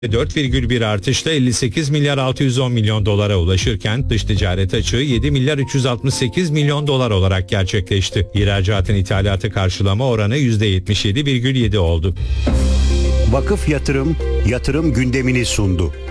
4,1 artışla 58 milyar 610 milyon dolara ulaşırken dış ticaret açığı 7 milyar 368 milyon dolar olarak gerçekleşti. İhracatın ithalatı karşılama oranı %77,7 oldu. Vakıf Yatırım gündemini sundu.